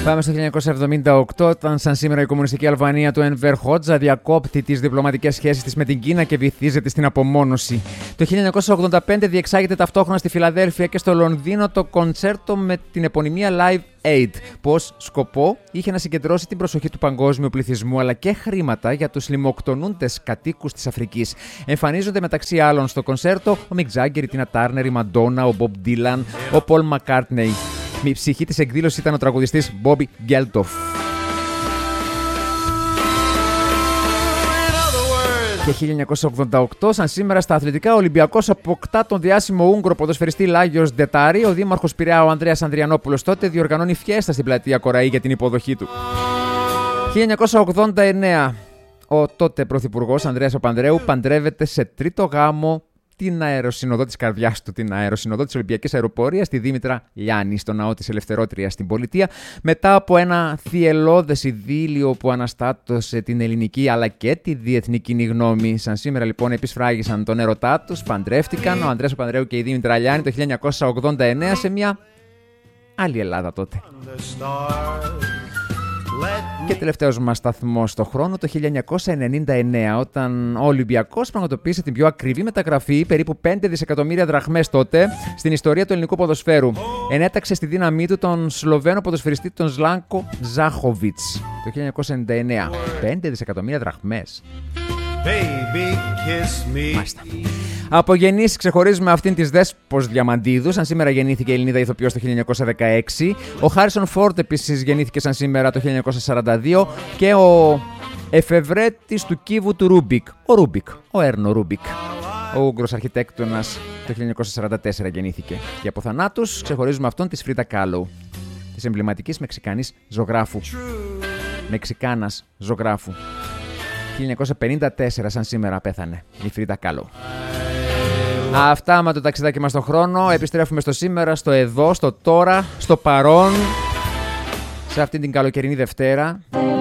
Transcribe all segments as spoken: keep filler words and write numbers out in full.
Πάμε στο χίλια εννιακόσια εβδομήντα οκτώ, όταν σαν σήμερα η κομμουνιστική Αλβανία του Ενβέρ Χότζα διακόπτει τις διπλωματικές σχέσεις της με την Κίνα και βυθίζεται στην απομόνωση. Το χίλια εννιακόσια ογδόντα πέντε διεξάγεται ταυτόχρονα στη Φιλαδέλφια και στο Λονδίνο το κοντσέρτο με την επωνυμία Live Aid, που ως σκοπό είχε να συγκεντρώσει την προσοχή του παγκόσμιου πληθυσμού αλλά και χρήματα για τους λιμοκτονούντες κατοίκους της Αφρικής. Εμφανίζονται μεταξύ άλλων στο κονσέρτο ο Μικ Τζάγκερ, η Τίνα Τάρνερ, η Μαντόνα, ο Μπομπ Ντίλαν, ο Πολ Μακκάρτνεϊ. Η ψυχή της εκδήλωσης ήταν ο τραγουδιστής Μπόμπι Γκέλτοφ. Και χίλια εννιακόσια ογδόντα οκτώ, σαν σήμερα στα αθλητικά, ο Ολυμπιακός αποκτά τον διάσημο Ούγγρο ποδοσφαιριστή Λάγιος Ντετάρη. Ο δήμαρχος Πειραιά, ο Ανδρέας Ανδριανόπουλος, τότε διοργανώνει φιέστα στην πλατεία Κοραή για την υποδοχή του. χίλια εννιακόσια ογδόντα εννέα, ο τότε πρωθυπουργός Ανδρέας Παπανδρέου παντρεύεται σε τρίτο γάμο την αεροσυνοδό της καρδιάς του, την αεροσυνοδό της Ολυμπιακής Αεροπορίας, τη Δήμητρα Λιάννη, στο ναό της Ελευθερότριας στην Πολιτεία, μετά από ένα θυελλώδες ειδήλιο που αναστάτωσε την ελληνική αλλά και τη διεθνή κοινή γνώμη. Σαν σήμερα λοιπόν επισφράγισαν τον ερωτά τους, παντρεύτηκαν ο Ανδρέας Παπανδρέου και η Δήμητρα Λιάννη το χίλια εννιακόσια ογδόντα εννέα σε μια άλλη Ελλάδα τότε. Και τελευταίος μας σταθμός στο χρόνο το χίλια εννιακόσια ενενήντα εννέα, όταν ο Ολυμπιακός πραγματοποίησε την πιο ακριβή μεταγραφή, περίπου πέντε δισεκατομμύρια δραχμές τότε, στην ιστορία του ελληνικού ποδοσφαίρου. Ενέταξε στη δύναμή του τον Σλοβαίνο ποδοσφαιριστή τον Ζλάνκο Ζάχοβιτς το χίλια εννιακόσια ενενήντα εννέα. πέντε δισεκατομμύρια δραχμές. Baby, kiss me. Μάλιστα. Από γεννήσεις ξεχωρίζουμε αυτήν της Δέσπος Διαμαντίδου. Σαν σήμερα γεννήθηκε η Ελληνίδα ηθοποιός το χίλια εννιακόσια δεκαέξι. Ο Χάρισον Φόρντ επίσης γεννήθηκε σαν σήμερα το χίλια εννιακόσια σαράντα δύο. Και ο εφευρέτης του κύβου του Ρούμπικ, ο Ρούμπικ, ο Έρνο Ρούμπικ. Ο Ούγγρος αρχιτέκτονας το χίλια εννιακόσια σαράντα τέσσερα γεννήθηκε. Και από θανάτους ξεχωρίζουμε αυτόν της Φρίντα Κάλο, της εμβληματικής Μεξικανής ζωγράφου. Μεξικάνας ζωγράφου. χίλια εννιακόσια πενήντα τέσσερα σαν σήμερα πέθανε η Φρίντα Κάλο. Αυτά με το ταξιδάκι μας στον χρόνο. Επιστρέφουμε στο σήμερα, στο εδώ, στο τώρα, στο παρόν, σε αυτή την καλοκαιρινή Δευτέρα.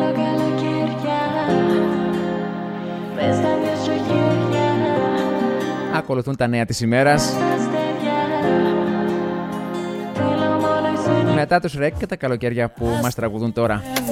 Ακολουθούν τα νέα της ημέρας. Μετά τους ρεκ και τα καλοκαίρια που μας τραγουδούν τώρα.